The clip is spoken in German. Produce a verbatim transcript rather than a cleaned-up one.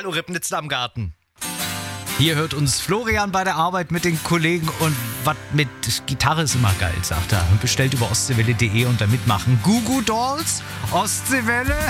Hallo Ribnitzler am Garten. Hier hört uns Florian bei der Arbeit mit den Kollegen und was mit Gitarre ist immer geil, sagt er. Bestellt über ostseewelle punkt de und da mitmachen. Goo Goo Dolls, Ostseewelle.